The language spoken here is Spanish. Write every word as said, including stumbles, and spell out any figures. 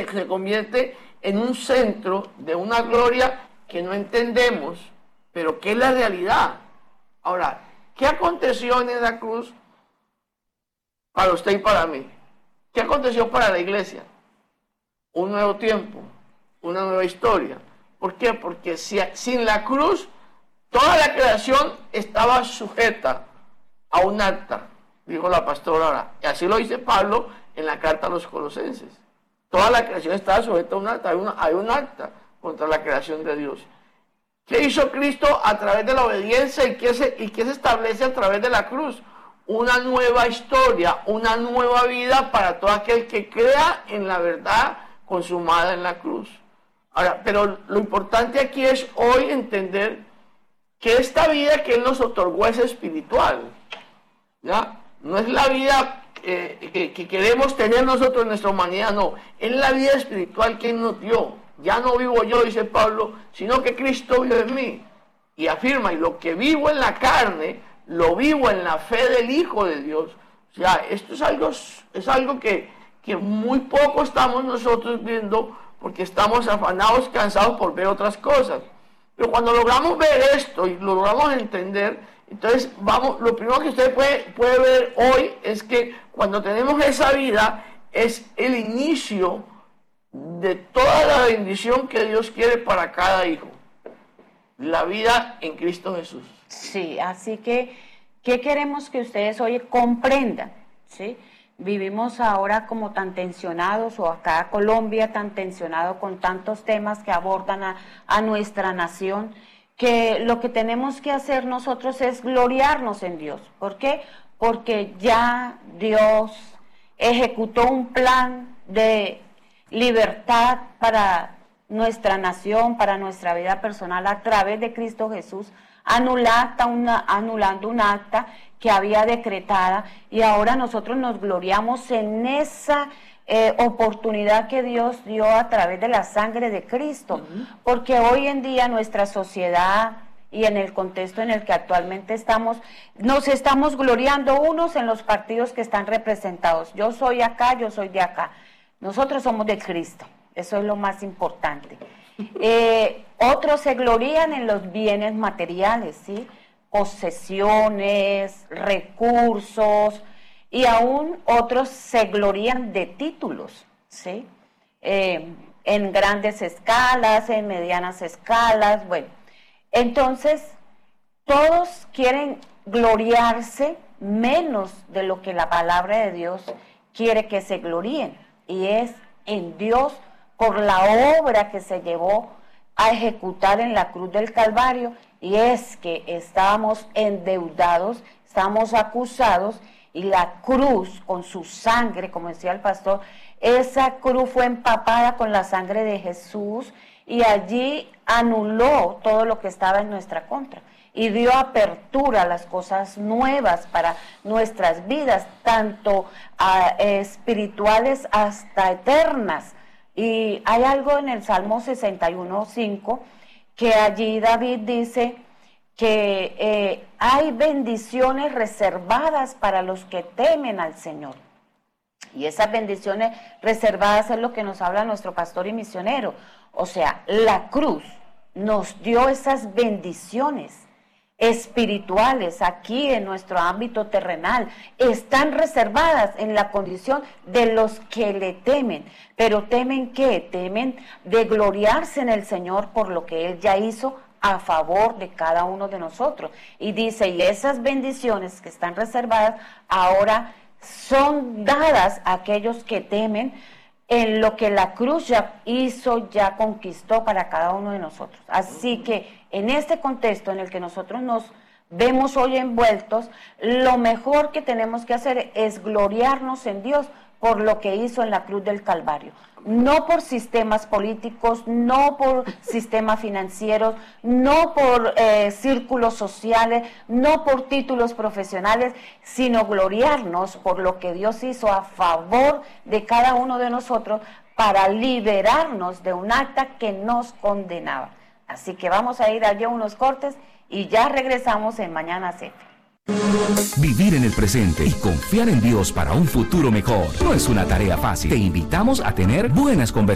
se, se convierte en un centro de una gloria que no entendemos, pero que es la realidad. Ahora, ¿qué aconteció en esa cruz para usted y para mí? ¿Qué aconteció para la iglesia? Un nuevo tiempo, una nueva historia. ¿Por qué? Porque si, sin la cruz, toda la creación estaba sujeta a un acta, dijo la pastora ahora. Y así lo dice Pablo en la carta a los Colosenses. Toda la creación estaba sujeta a un acta. Hay, una, hay un acta contra la creación de Dios. ¿Qué hizo Cristo a través de la obediencia y qué se, y qué se establece a través de la cruz? Una nueva historia, una nueva vida para todo aquel que crea en la verdad consumada en la cruz. Ahora, pero lo importante aquí es hoy entender que esta vida que Él nos otorgó es espiritual, ¿ya? No es la vida eh, que, que queremos tener nosotros en nuestra humanidad, no. Es la vida espiritual que Él nos dio. Ya no vivo yo, dice Pablo, sino que Cristo vive en mí. Y afirma, y lo que vivo en la carne, lo vivo en la fe del Hijo de Dios. O sea, esto es algo, es algo que, que muy poco estamos nosotros viendo, porque estamos afanados, cansados por ver otras cosas. Pero cuando logramos ver esto y lo logramos entender, entonces vamos, lo primero que usted puede, puede ver hoy es que cuando tenemos esa vida, es el inicio de toda la bendición que Dios quiere para cada hijo. La vida en Cristo Jesús. Sí, así que, ¿qué queremos que ustedes hoy comprendan? ¿Sí? Vivimos ahora como tan tensionados, o acá Colombia tan tensionado con tantos temas que abordan a, a nuestra nación, que lo que tenemos que hacer nosotros es gloriarnos en Dios. ¿Por qué? Porque ya Dios ejecutó un plan de libertad para nuestra nación, para nuestra vida personal a través de Cristo Jesús, anulando una, anulando un acta que había decretada, y ahora nosotros nos gloriamos en esa eh, oportunidad que Dios dio a través de la sangre de Cristo, uh-huh. Porque hoy en día nuestra sociedad y en el contexto en el que actualmente estamos, nos estamos gloriando unos en los partidos que están representados. Yo soy acá, yo soy de acá. Nosotros somos de Cristo, eso es lo más importante. Eh, otros se glorían en los bienes materiales, ¿sí? Posesiones, recursos, y aún otros se glorían de títulos, ¿sí? Eh, en grandes escalas, en medianas escalas, bueno. Entonces, todos quieren gloriarse menos de lo que la palabra de Dios quiere que se gloríen, y es en Dios por la obra que se llevó a ejecutar en la cruz del Calvario, y es que estábamos endeudados, estábamos acusados, y la cruz con su sangre, como decía el pastor, esa cruz fue empapada con la sangre de Jesús, y allí anuló todo lo que estaba en nuestra contra, y dio apertura a las cosas nuevas para nuestras vidas, tanto uh, espirituales hasta eternas. Y hay algo en el Salmo sesenta y uno, cinco, que allí David dice que eh, hay bendiciones reservadas para los que temen al Señor. Y esas bendiciones reservadas es lo que nos habla nuestro pastor y misionero. O sea, la cruz nos dio esas bendiciones espirituales aquí en nuestro ámbito terrenal, están reservadas en la condición de los que le temen. Pero ¿temen qué? Temen de gloriarse en el Señor por lo que Él ya hizo a favor de cada uno de nosotros. Y dice, y esas bendiciones que están reservadas ahora son dadas a aquellos que temen en lo que la cruz ya hizo, ya conquistó para cada uno de nosotros. Así que en este contexto en el que nosotros nos vemos hoy envueltos, lo mejor que tenemos que hacer es gloriarnos en Dios por lo que hizo en la cruz del Calvario. No por sistemas políticos, no por sistemas financieros, no por eh, círculos sociales, no por títulos profesionales, sino gloriarnos por lo que Dios hizo a favor de cada uno de nosotros para liberarnos de un acta que nos condenaba. Así que vamos a ir allá a unos cortes y ya regresamos en Mañana C F. Vivir en el presente y confiar en Dios para un futuro mejor no es una tarea fácil. Te invitamos a tener buenas conversaciones.